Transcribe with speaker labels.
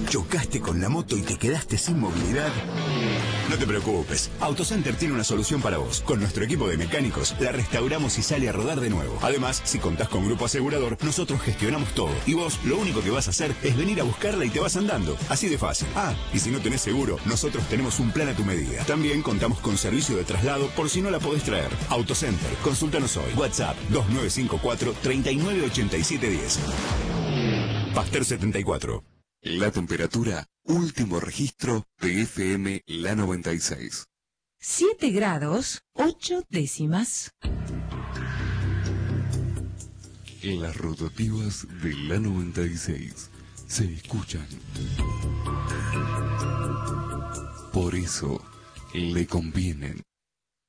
Speaker 1: ¿Chocaste con la moto y te quedaste sin movilidad? No te preocupes, AutoCenter tiene una solución para vos. Con nuestro equipo de mecánicos, la restauramos y sale a rodar de nuevo. Además, si contás con grupo asegurador, nosotros gestionamos todo. Y vos, lo único que vas a hacer es venir a buscarla y te vas andando. Así de fácil. Ah, y si no tenés seguro, nosotros tenemos un plan a tu medida. También contamos con servicio de traslado por si no la podés traer. AutoCenter, consúltanos hoy. WhatsApp 2954 398710. Pasteur 74.
Speaker 2: La temperatura, último registro de FM La 96.
Speaker 3: 7 grados, 8 décimas.
Speaker 2: Las rotativas de La 96 se escuchan. Por eso le convienen.